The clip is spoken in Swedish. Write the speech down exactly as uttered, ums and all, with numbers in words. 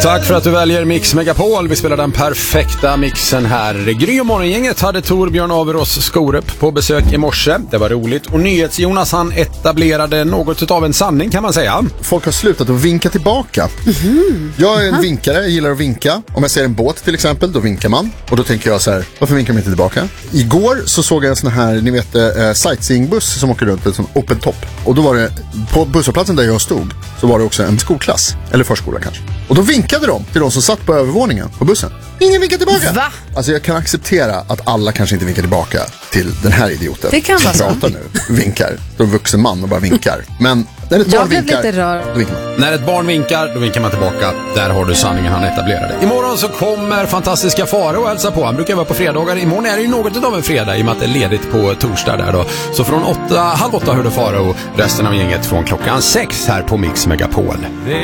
Tack för att du väljer Mix Megapol. Vi spelar den perfekta mixen här. Gry och morgongänget hade Torbjörn Averås Skorup på besök i morse. Det var roligt. Och NyhetsJonas, han etablerade något av en sanning, kan man säga. Folk har slutat att vinka tillbaka. Mm-hmm. Jag är en vinkare, jag gillar att vinka. Om jag ser en båt till exempel, då vinkar man. Och då tänker jag så här, varför vinkar man inte tillbaka? Igår så såg jag en sån här, ni vet, eh, sightseeingbuss som åker runt, som open top. Och då var det, på busshållplatsen där jag stod, så var det också en skolklass. Eller förskola kanske. Och då vinkade de till de som satt på övervåningen på bussen. Ingen vinkar tillbaka. Va? Alltså jag kan acceptera att alla kanske inte vinkar tillbaka till den här idioten. Det kan vara så. Pratar nu, vinkar. Då är en vuxen man och bara vinkar. Men när ett barn vinkar, lite rör. då vinkar man. När ett barn vinkar, då vinkar man tillbaka. Där har du sanningen han etablerade. Imorgon så kommer fantastiska Faro och hälsa på. Han brukar vara på fredagar. Imorgon är det ju något av en fredag i och med att det är ledigt på torsdag där då. Så från åtta, halv åtta hör du Faro, resten av gänget från klockan sex här på Mix Megapol.